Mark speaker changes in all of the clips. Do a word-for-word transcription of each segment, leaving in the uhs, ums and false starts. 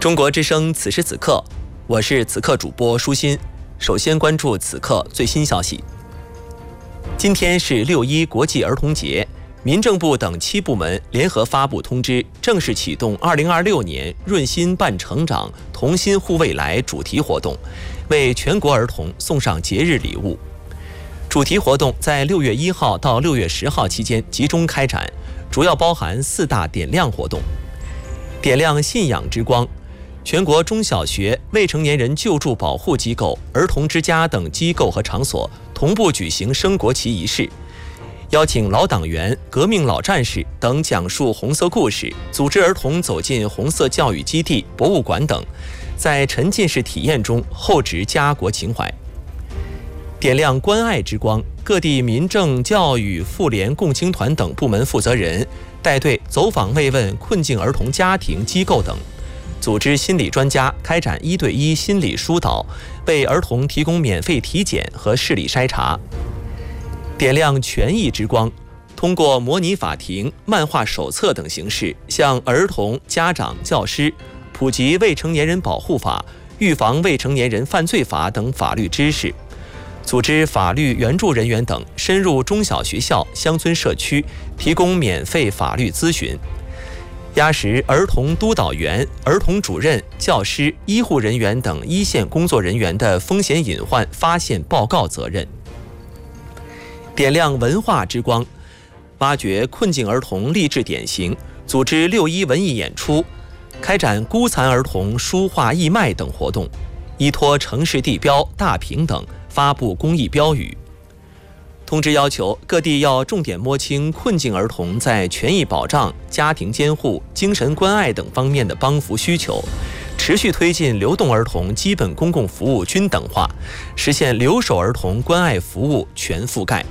Speaker 1: 中国之声此时此刻，我是此刻主播舒心。首先关注此刻最新消息。今天是六一国际儿童节，民政部等七部门联合发布通知，正式启动二零二六年润心伴成长，同心护未来主题活动，为全国儿童送上节日礼物。主题活动在六月一号到六月十号期间集中开展，主要包含四大点亮活动：点亮信仰之光，全国中小学、未成年人救助保护机构、儿童之家等机构和场所同步举行升国旗仪式，邀请老党员、革命老战士等讲述红色故事，组织儿童走进红色教育基地、博物馆等，在沉浸式体验中厚植家国情怀。点亮关爱之光，各地民政、教育、妇联、共青团等部门负责人带队走访慰问困境儿童家庭、机构等，组织心理专家开展一对一心理疏导，为儿童提供免费体检和视力筛查。点亮权益之光，通过模拟法庭、漫画手册等形式，向儿童、家长、教师普及未成年人保护法、预防未成年人犯罪法等法律知识。组织法律援助人员等深入中小学校、乡村社区，提供免费法律咨询，压实儿童督导员、儿童主任、教师、医护人员等一线工作人员的风险隐患发现报告责任。点亮文化之光，挖掘困境儿童励志典型，组织六一文艺演出，开展孤残儿童书画义卖等活动，依托城市地标大平等发布公益标语。通知要求各地要重点摸清困境儿童在权益保障、家庭监护、精神关爱等方面的帮扶需求，持续推进流动儿童基本公共服务均等化，实现留守儿童关爱服务全覆盖。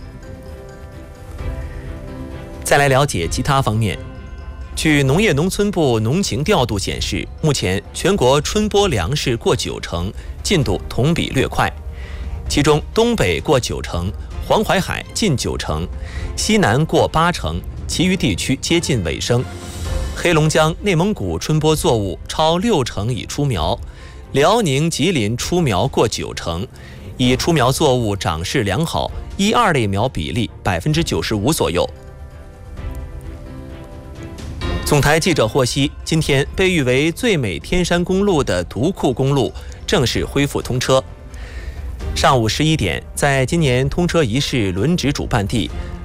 Speaker 1: 再来了解其他方面。据农业农村部农情调度显示，目前全国春播粮食过九成，进度同比略快。其中东北过九成，黄淮海近九成，西南过八成，其余地区接近尾声。黑龙江、内蒙古春播作物超六成已出苗，辽宁、吉林出苗过九成，已出苗作物长势良好，一二类苗比例百分之九十五左右。总台记者获悉，今天被誉为最美天山公路的独库公路正式恢复通车。上午十一点，在今年通车仪式轮值主办地